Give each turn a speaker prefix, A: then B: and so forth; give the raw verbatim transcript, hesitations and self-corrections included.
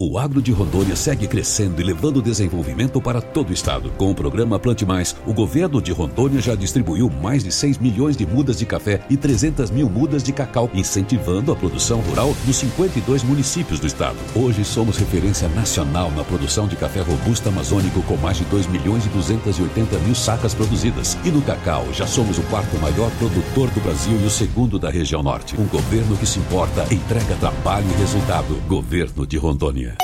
A: O agro de Rondônia segue crescendo e levando desenvolvimento para todo o estado. Com o programa Plante Mais, o governo de Rondônia já distribuiu mais de seis milhões de mudas de café e trezentas mil mudas de cacau, incentivando a produção rural nos cinquenta e dois municípios do estado. Hoje somos referência nacional na produção de café robusto amazônico com mais de dois milhões e duzentas e oitenta mil sacas produzidas. E no cacau já somos o quarto maior produtor do Brasil e o segundo da região norte. Um governo que se importa, entrega trabalho e resultado. Governo de Rondônia.